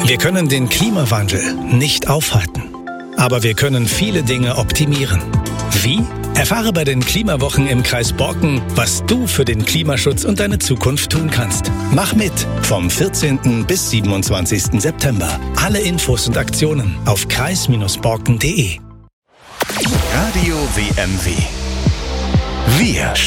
Wir können den Klimawandel nicht aufhalten, aber wir können viele Dinge optimieren. Wie? Erfahre bei den Klimawochen im Kreis Borken, was du für den Klimaschutz und deine Zukunft tun kannst. Mach mit vom 14. bis 27. September. Alle Infos und Aktionen auf kreis-borken.de. Radio WMW. Wir